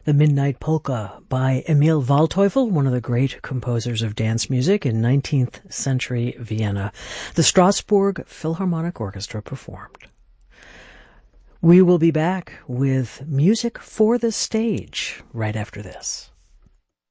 The Midnight Polka by Emil Waldteufel, one of the great composers of dance music in 19th century Vienna. The Strasbourg Philharmonic Orchestra performed. We will be back with music for the stage right after this.